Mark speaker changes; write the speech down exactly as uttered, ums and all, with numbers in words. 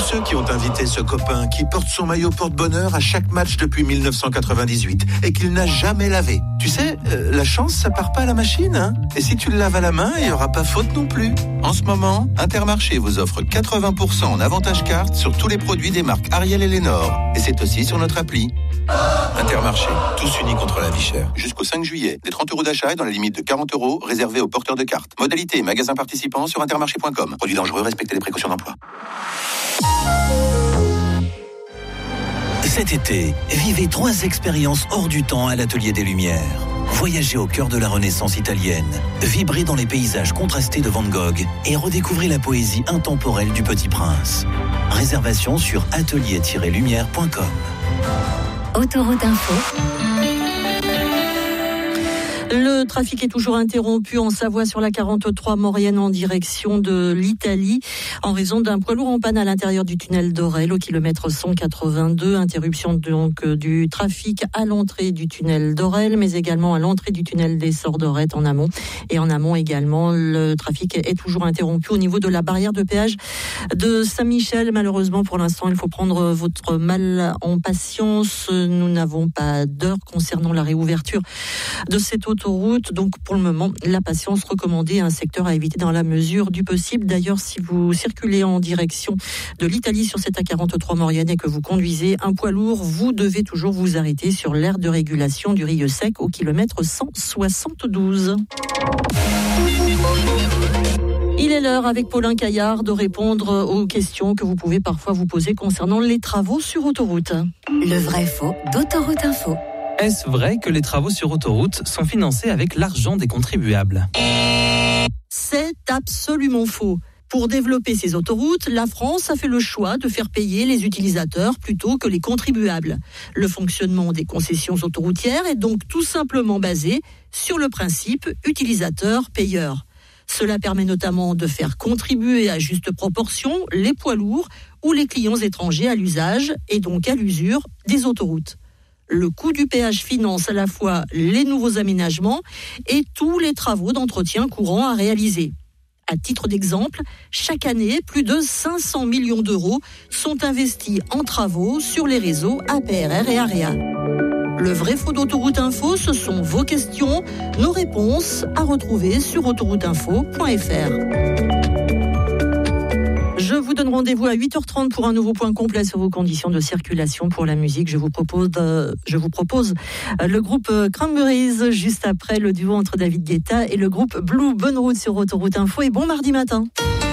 Speaker 1: ceux qui ont invité ce copain qui porte son maillot porte-bonheur à chaque match depuis dix-neuf cent quatre-vingt-dix-huit et qu'il n'a jamais lavé. Tu sais, euh, la chance, ça part pas à la machine, hein. Et si tu le laves à la main, il n'y aura pas faute non plus. En ce moment, Intermarché vous offre quatre-vingts pour cent en avantage carte sur tous les produits des marques Ariel et Lénore. Et c'est aussi sur notre appli. Intermarché, tous unis contre la vie chère. Jusqu'au cinq juillet, des trente euros d'achat et dans la limite de quarante euros réservés aux porteurs de cartes. Modalité et magasins participants sur intermarché point com. Produits dangereux, respectez les précautions d'emploi.
Speaker 2: Cet été, vivez trois expériences hors du temps à l'Atelier des Lumières. Voyagez au cœur de la Renaissance italienne, vibrez dans les paysages contrastés de Van Gogh et redécouvrez la poésie intemporelle du Petit Prince. Réservation sur atelier tiret lumière point com.
Speaker 3: Autoroute Info.
Speaker 4: Le trafic est toujours interrompu en Savoie sur la quarante-trois Maurienne en direction de l'Italie en raison d'un poids lourd en panne à l'intérieur du tunnel d'Orel au kilomètre cent quatre-vingt-deux. Interruption donc du trafic à l'entrée du tunnel d'Orel mais également à l'entrée du tunnel des Sorderettes en amont. Et en amont également, le trafic est toujours interrompu au niveau de la barrière de péage de Saint-Michel. Malheureusement, pour l'instant, il faut prendre votre mal en patience. Nous n'avons pas d'heure concernant la réouverture de cette autoroute. Donc pour le moment, la patience recommandée, un secteur à éviter dans la mesure du possible. D'ailleurs, si vous circulez en direction de l'Italie sur cette A quarante-trois Maurienne et que vous conduisez un poids lourd, vous devez toujours vous arrêter sur l'aire de régulation du Rieux Sec au kilomètre cent soixante-douze. Il est l'heure avec Paulin Caillard de répondre aux questions que vous pouvez parfois vous poser concernant les travaux sur autoroute.
Speaker 3: Le vrai faux d'Autoroute Info.
Speaker 5: Est-ce vrai que les travaux sur autoroute sont financés avec l'argent des contribuables ?
Speaker 4: C'est absolument faux. Pour développer ces autoroutes, la France a fait le choix de faire payer les utilisateurs plutôt que les contribuables. Le fonctionnement des concessions autoroutières est donc tout simplement basé sur le principe utilisateur-payeur. Cela permet notamment de faire contribuer à juste proportion les poids lourds ou les clients étrangers à l'usage et donc à l'usure des autoroutes. Le coût du péage finance à la fois les nouveaux aménagements et tous les travaux d'entretien courant à réaliser. À titre d'exemple, chaque année, plus de cinq cents millions d'euros sont investis en travaux sur les réseaux A P R R et AREA. Le vrai faux d'Autoroute Info, ce sont vos questions, nos réponses à retrouver sur autoroute info point f r. Je vous donne rendez-vous à huit heures trente pour un nouveau point complet sur vos conditions de circulation. Pour la musique, je vous propose, de, je vous propose le groupe Cranberries juste après le duo entre David Guetta et le groupe Blue. Bonne route sur Autoroute Info et bon mardi matin.